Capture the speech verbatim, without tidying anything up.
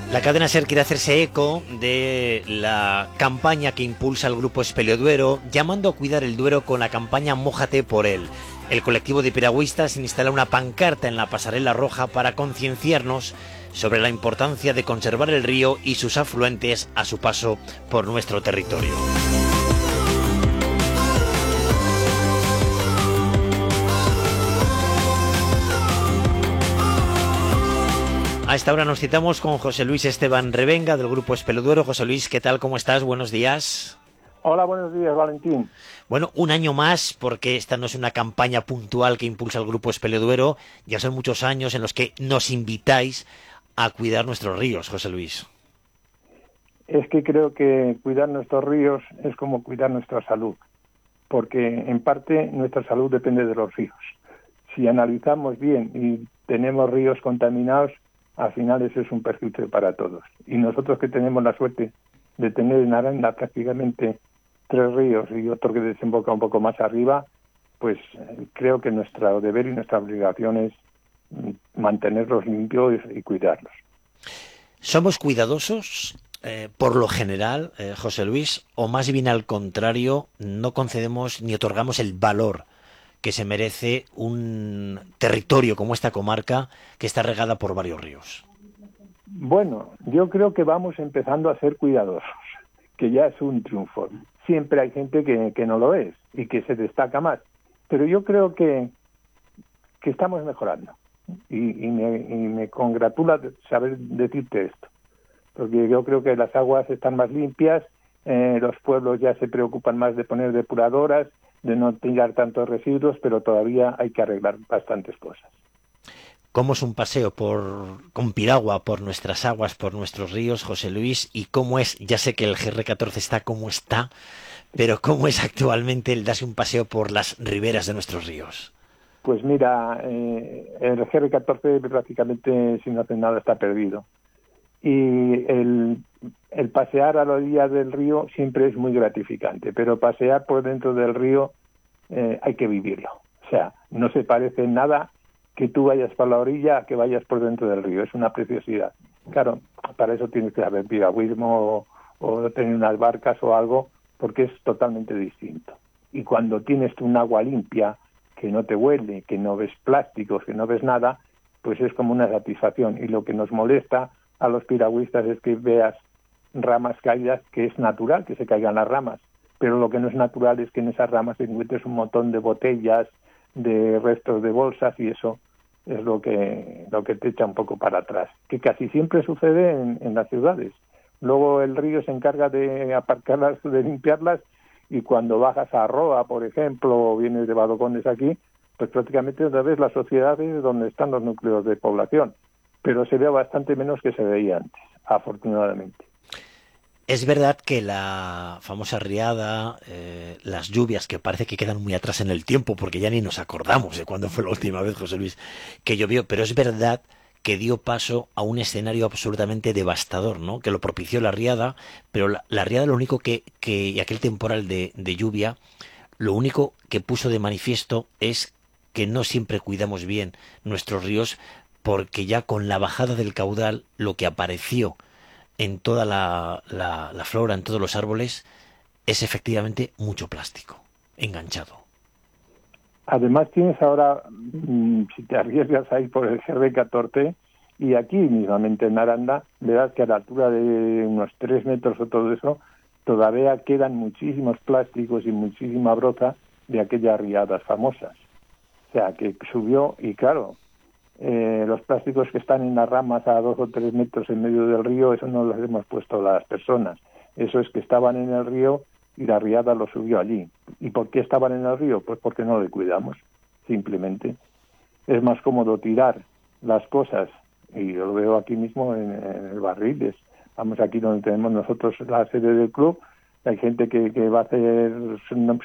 La cadena SER quiere hacerse eco de la campaña que impulsa el Grupo Espelioduero, llamando a cuidar el Duero con la campaña Mójate por él. El colectivo de piragüistas instala una pancarta en la pasarela roja para concienciarnos sobre la importancia de conservar el río y sus afluentes a su paso por nuestro territorio. A esta hora nos citamos con José Luis Esteban Revenga del Grupo Espelioduero. José Luis, ¿qué tal? ¿Cómo estás? Buenos días. Hola, buenos días, Valentín. Bueno, un año más, porque esta no es una campaña puntual que impulsa el Grupo Espelioduero, ya son muchos años en los que nos invitáis a cuidar nuestros ríos, José Luis. Es que creo que cuidar nuestros ríos es como cuidar nuestra salud, porque en parte nuestra salud depende de los ríos. Si analizamos bien y tenemos ríos contaminados, al final eso es un perjuicio para todos. Y nosotros que tenemos la suerte de tener en Aranda prácticamente tres ríos y otro que desemboca un poco más arriba, pues creo que nuestro deber y nuestra obligación es mantenerlos limpios y cuidarlos. ¿Somos cuidadosos eh, por lo general, eh, José Luis, o más bien al contrario, no concedemos ni otorgamos el valor que se merece un territorio como esta comarca que está regada por varios ríos? Bueno, yo creo que vamos empezando a ser cuidadosos, que ya es un triunfo. Siempre hay gente que, que no lo es y que se destaca más, pero yo creo que, que estamos mejorando y, y, me, y me congratula saber decirte esto, porque yo creo que las aguas están más limpias, eh, los pueblos ya se preocupan más de poner depuradoras, de no tirar tantos residuos, pero todavía hay que arreglar bastantes cosas. ¿Cómo es un paseo por con piragua por nuestras aguas, por nuestros ríos, José Luis? ¿Y cómo es, ya sé que el G R catorce está como está, pero cómo es actualmente el darse un paseo por las riberas de nuestros ríos? Pues mira, eh, el G R catorce prácticamente si no hace nada está perdido. Y el, el pasear a la orilla del río siempre es muy gratificante, pero pasear por dentro del río eh, hay que vivirlo. O sea, no se parece en nada que tú vayas por la orilla a que vayas por dentro del río. Es una preciosidad. Claro, para eso tienes que haber piragüismo o, o tener unas barcas o algo, porque es totalmente distinto. Y cuando tienes un agua limpia, que no te huele, que no ves plásticos, que no ves nada, pues es como una satisfacción. Y lo que nos molesta a los piragüistas es que veas ramas caídas, que es natural que se caigan las ramas, pero lo que no es natural es que en esas ramas encuentres un montón de botellas, de restos de bolsas, y eso es lo que lo que te echa un poco para atrás, que casi siempre sucede en, en las ciudades. Luego el río se encarga de aparcarlas, de limpiarlas, y cuando bajas a Roa, por ejemplo, o vienes de Badocones aquí, pues prácticamente otra vez las sociedades donde están los núcleos de población, pero se ve bastante menos que se veía antes, afortunadamente. Es verdad que la famosa riada, eh, las lluvias que parece que quedan muy atrás en el tiempo, porque ya ni nos acordamos de cuándo fue la última vez, José Luis, que llovió, pero es verdad que dio paso a un escenario absolutamente devastador, ¿no? Que lo propició la riada, pero la, la riada lo único que, que y aquel temporal de, de lluvia, lo único que puso de manifiesto es que no siempre cuidamos bien nuestros ríos, porque ya con la bajada del caudal lo que apareció en toda la, la, la flora, en todos los árboles, es efectivamente mucho plástico enganchado. Además tienes ahora, mmm, si te arriesgas a ir por el G R catorce, y aquí mismamente en Aranda, verás que a la altura de unos tres metros o todo eso, todavía quedan muchísimos plásticos y muchísima broza de aquellas riadas famosas. O sea, que subió, y claro, eh, los plásticos que están en las ramas a dos o tres metros en medio del río, eso no los hemos puesto las personas. Eso es que estaban en el río y la riada lo subió allí. ¿Y por qué estaban en el río? Pues porque no le cuidamos, simplemente. Es más cómodo tirar las cosas, y yo lo veo aquí mismo en, en el Barriles. Vamos aquí donde tenemos nosotros la sede del club, hay gente que, que va a hacer